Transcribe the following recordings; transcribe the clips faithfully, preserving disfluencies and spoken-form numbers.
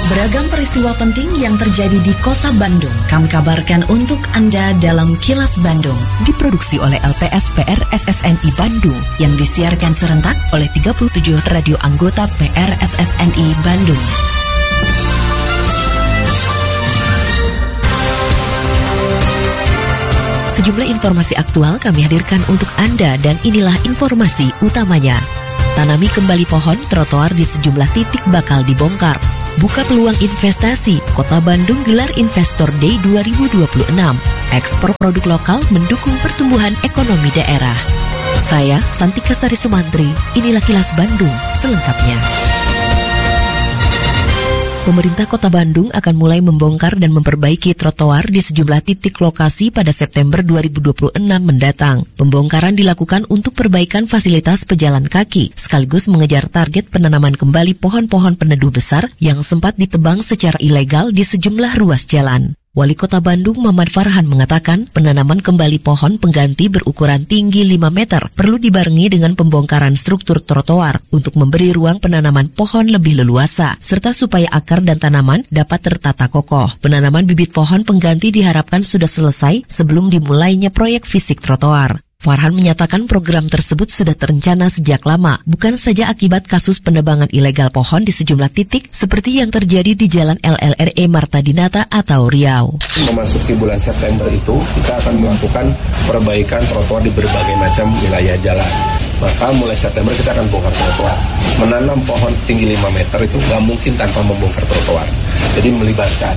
Beragam peristiwa penting yang terjadi di Kota Bandung kami kabarkan untuk Anda dalam Kilas Bandung. Diproduksi oleh L P S P R S S N I Bandung yang disiarkan serentak oleh tiga puluh tujuh radio anggota P R S S N I Bandung. Sejumlah informasi aktual kami hadirkan untuk Anda dan inilah informasi utamanya. Tanami kembali pohon, trotoar di sejumlah titik bakal dibongkar. Buka peluang investasi, Kota Bandung gelar Investor Day dua ribu dua puluh enam. Ekspor produk lokal mendukung pertumbuhan ekonomi daerah. Saya, Santika Sari Sumantri, inilah Kilas Bandung selengkapnya. Pemerintah Kota Bandung akan mulai membongkar dan memperbaiki trotoar di sejumlah titik lokasi pada September dua ribu dua puluh enam mendatang. Pembongkaran dilakukan untuk perbaikan fasilitas pejalan kaki, sekaligus mengejar target penanaman kembali pohon-pohon peneduh besar yang sempat ditebang secara ilegal di sejumlah ruas jalan. Wali Kota Bandung Muhammad Farhan mengatakan penanaman kembali pohon pengganti berukuran tinggi lima meter perlu dibarengi dengan pembongkaran struktur trotoar untuk memberi ruang penanaman pohon lebih leluasa, serta supaya akar dan tanaman dapat tertata kokoh. Penanaman bibit pohon pengganti diharapkan sudah selesai sebelum dimulainya proyek fisik trotoar. Farhan menyatakan program tersebut sudah terencana sejak lama, bukan saja akibat kasus penebangan ilegal pohon di sejumlah titik seperti yang terjadi di Jalan L L R E Marta Dinata atau Riau. Memasuki bulan September itu, kita akan melakukan perbaikan trotoar di berbagai macam wilayah jalan. Maka mulai September kita akan bongkar trotoar. Menanam pohon tinggi lima meter itu nggak mungkin tanpa membongkar trotoar. Jadi melibatkan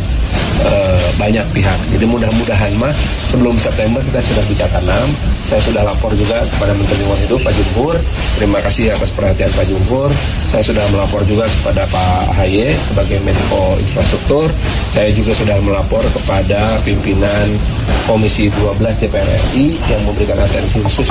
uh, banyak pihak. Jadi mudah-mudahan mah sebelum September kita sudah bisa tanam. Saya sudah lapor juga kepada Menteri Lingkungan Hidup Pak Jumhur. Terima kasih atas perhatian Pak Jumhur. Saya sudah melapor juga kepada Pak Haye sebagai Menko Infrastruktur. Saya juga sudah melapor kepada pimpinan Komisi dua belas D P R R I yang memberikan atensi khusus.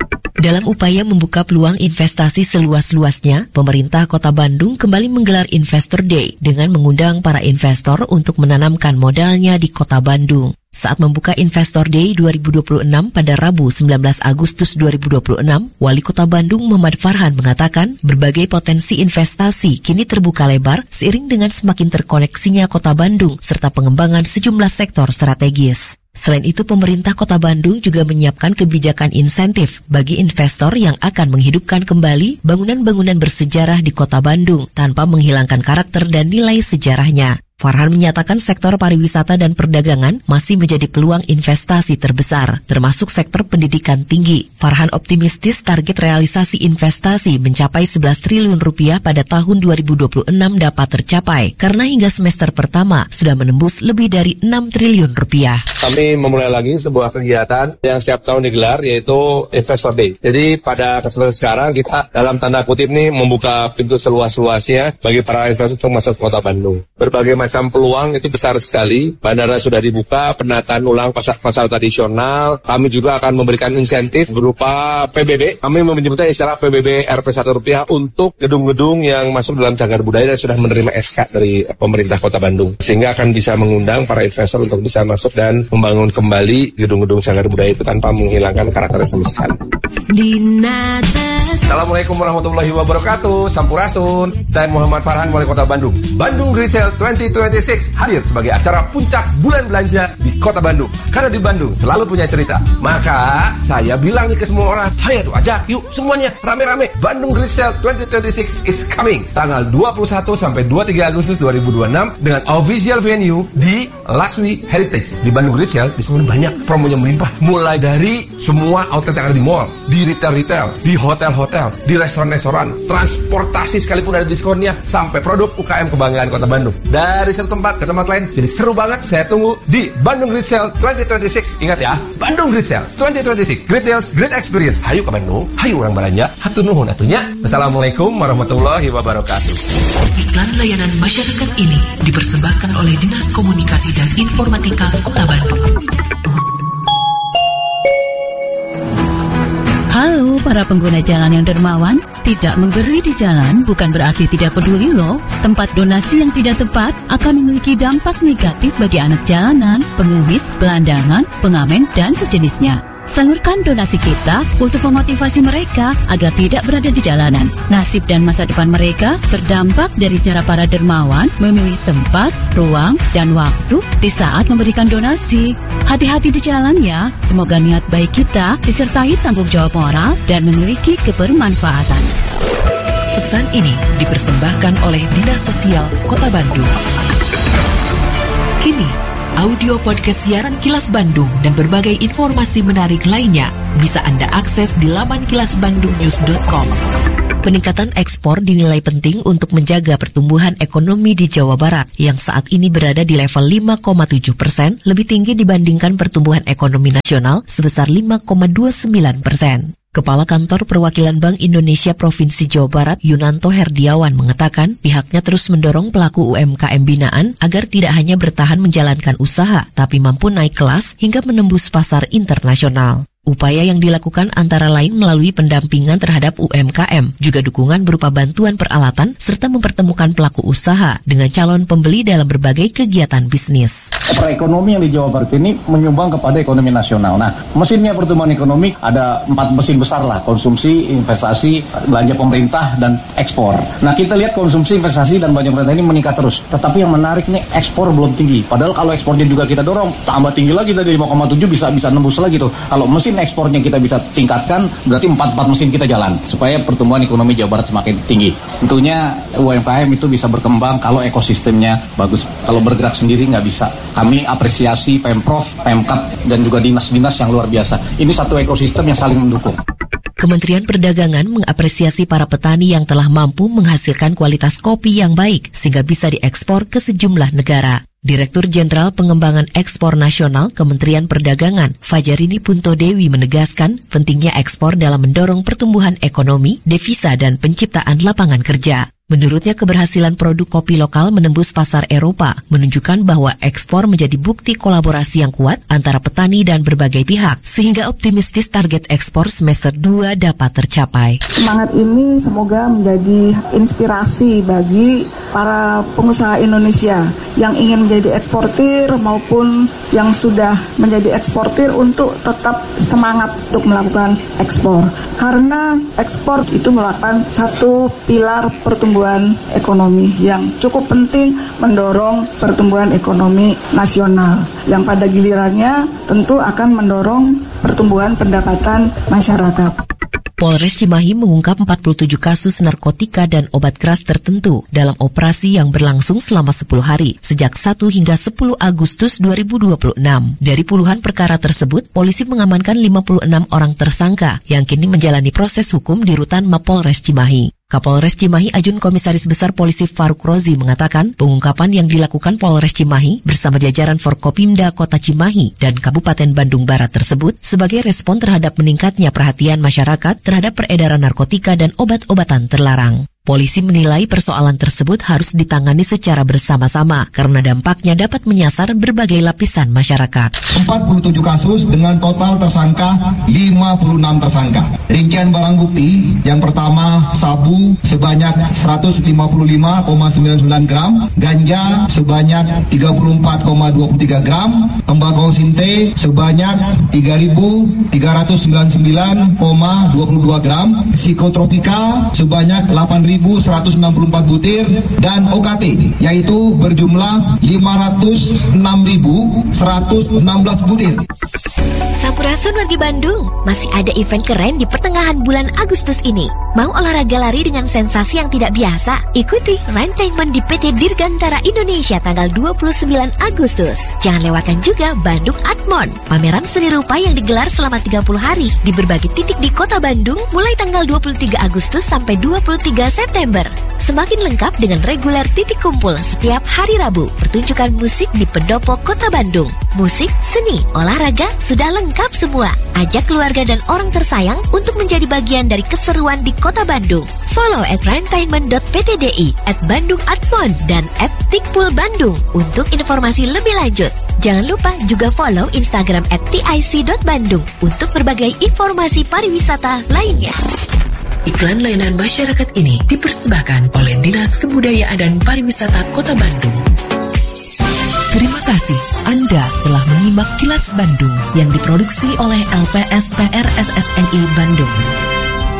Dalam upaya membuka peluang investasi seluas-luasnya, pemerintah Kota Bandung kembali menggelar Investor Day dengan mengundang para investor untuk menanamkan modalnya di Kota Bandung. Saat membuka Investor Day dua ribu dua puluh enam pada Rabu sembilan belas Agustus dua ribu dua puluh enam, Wali Kota Bandung Muhammad Farhan mengatakan berbagai potensi investasi kini terbuka lebar seiring dengan semakin terkoneksinya Kota Bandung serta pengembangan sejumlah sektor strategis. Selain itu, pemerintah Kota Bandung juga menyiapkan kebijakan insentif bagi investor yang akan menghidupkan kembali bangunan-bangunan bersejarah di Kota Bandung tanpa menghilangkan karakter dan nilai sejarahnya. Farhan menyatakan sektor pariwisata dan perdagangan masih menjadi peluang investasi terbesar, termasuk sektor pendidikan tinggi. Farhan optimistis target realisasi investasi mencapai sebelas triliun rupiah pada tahun dua ribu dua puluh enam dapat tercapai, karena hingga semester pertama sudah menembus lebih dari enam triliun rupiah. Kami memulai lagi sebuah kegiatan yang setiap tahun digelar, yaitu Investor Day. Jadi pada kesempatan sekarang kita dalam tanda kutip nih membuka pintu seluas-luasnya bagi para investor untuk masuk Kota Bandung. Berbagai macam peluang itu besar sekali. Bandara sudah dibuka, penataan ulang pasar-pasar tradisional. Kami juga akan memberikan insentif berupa P B B. Kami menyebutnya istilah P B B R P satu rupiah untuk gedung-gedung yang masuk dalam cagar budaya dan sudah menerima S K dari pemerintah Kota Bandung. Sehingga akan bisa mengundang para investor untuk bisa masuk dan membangun kembali gedung-gedung cagar budaya itu tanpa menghilangkan karakter sama sekali. Assalamualaikum warahmatullahi wabarakatuh. Sampurasun. Saya Muhammad Farhan, Wali Kota Bandung. Bandung Great Sale dua ribu dua puluh enam hadir sebagai acara puncak bulan belanja di Kota Bandung. Karena di Bandung selalu punya cerita. Maka saya bilang nih ke semua orang, hayo tuh ajak yuk semuanya rame-rame. Bandung Great Sale dua ribu dua puluh enam is coming. Tanggal dua puluh satu sampai dua puluh tiga Agustus dua ribu dua puluh enam dengan official venue di Laswi Heritage. Di Bandung Great Sale di sini banyak promonya melimpah. Mulai dari semua outlet yang ada di mall, di retail-retail, di hotel-hotel, di restoran-restoran, transportasi sekalipun ada diskonnya, sampai produk U K M kebanggaan Kota Bandung. Dari satu tempat ke tempat lain, jadi seru banget. Saya tunggu di Bandung Great Sale dua ribu dua puluh enam. Ingat ya, Bandung Great Sale dua ribu dua puluh enam. Great deals, great experience. Hayu ke Bandung, hayu orang belanja. Hatur nuhun atunya. Wassalamualaikum warahmatullahi wabarakatuh. Iklan layanan masyarakat ini dipersembahkan oleh Dinas Komunikasi dan Informatika Kota Bandung. Halo para pengguna jalan yang dermawan, tidak memberi di jalan bukan berarti tidak peduli loh. Tempat donasi yang tidak tepat akan memiliki dampak negatif bagi anak jalanan, pengemis, gelandangan, pengamen, dan sejenisnya. Salurkan donasi kita untuk memotivasi mereka agar tidak berada di jalanan. Nasib dan masa depan mereka terdampak dari cara para dermawan memilih tempat, ruang, dan waktu di saat memberikan donasi. Hati-hati di jalan ya. Semoga niat baik kita disertai tanggung jawab moral dan memiliki kebermanfaatan. Pesan ini dipersembahkan oleh Dinas Sosial Kota Bandung. Kini, audio podcast siaran Kilas Bandung dan berbagai informasi menarik lainnya bisa Anda akses di laman kilas bandung news dot com. Peningkatan ekspor dinilai penting untuk menjaga pertumbuhan ekonomi di Jawa Barat yang saat ini berada di level lima koma tujuh persen, lebih tinggi dibandingkan pertumbuhan ekonomi nasional sebesar lima koma dua sembilan persen. Kepala Kantor Perwakilan Bank Indonesia Provinsi Jawa Barat, Yunanto Herdiawan, mengatakan pihaknya terus mendorong pelaku U M K M binaan agar tidak hanya bertahan menjalankan usaha, tapi mampu naik kelas hingga menembus pasar internasional. Upaya yang dilakukan antara lain melalui pendampingan terhadap U M K M, juga dukungan berupa bantuan peralatan, serta mempertemukan pelaku usaha dengan calon pembeli dalam berbagai kegiatan bisnis. Perekonomian di Jawa Barat ini menyumbang kepada ekonomi nasional. Nah, mesinnya pertumbuhan ekonomi ada empat mesin besar lah, konsumsi, investasi, belanja pemerintah, dan ekspor. Nah, kita lihat konsumsi, investasi, dan belanja pemerintah ini meningkat terus. Tetapi yang menarik nih, ekspor belum tinggi. Padahal kalau ekspornya juga kita dorong, tambah tinggi lagi dari lima koma tujuh bisa bisa nembus lagi tuh. Kalau mesin ekspornya kita bisa tingkatkan, berarti empat empat mesin kita jalan supaya pertumbuhan ekonomi Jawa Barat semakin tinggi. Tentunya U M K M itu bisa berkembang kalau ekosistemnya bagus. Kalau bergerak sendiri nggak bisa. Kami apresiasi Pemprov, Pemkab, dan juga dinas-dinas yang luar biasa. Ini satu ekosistem yang saling mendukung. Kementerian Perdagangan mengapresiasi para petani yang telah mampu menghasilkan kualitas kopi yang baik sehingga bisa diekspor ke sejumlah negara. Direktur Jenderal Pengembangan Ekspor Nasional Kementerian Perdagangan, Fajarini Punto Dewi, menegaskan pentingnya ekspor dalam mendorong pertumbuhan ekonomi, devisa, dan penciptaan lapangan kerja. Menurutnya, keberhasilan produk kopi lokal menembus pasar Eropa menunjukkan bahwa ekspor menjadi bukti kolaborasi yang kuat antara petani dan berbagai pihak, sehingga optimistis target ekspor semester dua dapat tercapai. Semangat ini semoga menjadi inspirasi bagi para pengusaha Indonesia yang ingin menjadi eksportir maupun yang sudah menjadi eksportir untuk tetap semangat untuk melakukan ekspor. Karena ekspor itu merupakan satu pilar pertumbuhan ekonomi yang cukup penting mendorong pertumbuhan ekonomi nasional yang pada gilirannya tentu akan mendorong pertumbuhan pendapatan masyarakat. Polres Cimahi mengungkap empat puluh tujuh kasus narkotika dan obat keras tertentu dalam operasi yang berlangsung selama sepuluh hari, sejak satu hingga sepuluh Agustus dua ribu dua puluh enam. Dari puluhan perkara tersebut, polisi mengamankan lima puluh enam orang tersangka yang kini menjalani proses hukum di Rutan Mapolres Cimahi. Kapolres Cimahi Ajun Komisaris Besar Polisi Faruk Rozi mengatakan pengungkapan yang dilakukan Polres Cimahi bersama jajaran Forkopimda Kota Cimahi dan Kabupaten Bandung Barat tersebut sebagai respon terhadap meningkatnya perhatian masyarakat terhadap peredaran narkotika dan obat-obatan terlarang. Polisi menilai persoalan tersebut harus ditangani secara bersama-sama karena dampaknya dapat menyasar berbagai lapisan masyarakat. empat puluh tujuh kasus dengan total tersangka lima puluh enam tersangka. Rincian barang bukti yang pertama sabu sebanyak seratus lima puluh lima koma sembilan sembilan gram, ganja sebanyak tiga puluh empat koma dua puluh tiga gram, tembakau sinte sebanyak tiga ribu tiga ratus sembilan puluh sembilan koma dua puluh dua gram, psikotropika sebanyak delapan ribu seratus enam puluh empat butir, dan O K T yaitu berjumlah lima ratus enam ribu seratus enam belas butir. Sampurasun wargi Bandung, masih ada event keren di pertengahan bulan Agustus ini. Mau olahraga lari dengan sensasi yang tidak biasa? Ikuti Raintainment di P T Dirgantara Indonesia tanggal dua puluh sembilan Agustus. Jangan lewatkan juga Bandung Artmon, pameran seni rupa yang digelar selama tiga puluh hari di berbagai titik di kota Bandung mulai tanggal dua puluh tiga Agustus sampai dua puluh tiga September. Semakin lengkap dengan reguler titik kumpul setiap hari Rabu. Pertunjukan musik di pendopo kota Bandung. Musik, seni, olahraga sudah lengkap semua. Ajak keluarga dan orang tersayang untuk menjadi bagian dari keseruan di kota Bandung. Follow at raintainment dot p t d i, at Bandung Artmon, dan at Tikpul Bandung untuk informasi lebih lanjut. Jangan lupa juga follow Instagram at t i c dot bandung untuk berbagai informasi pariwisata lainnya. Iklan layanan masyarakat ini dipersembahkan oleh Dinas Kebudayaan dan Pariwisata Kota Bandung. Terima kasih Anda telah menyimak Kilas Bandung yang diproduksi oleh L P S P R S S N I Bandung.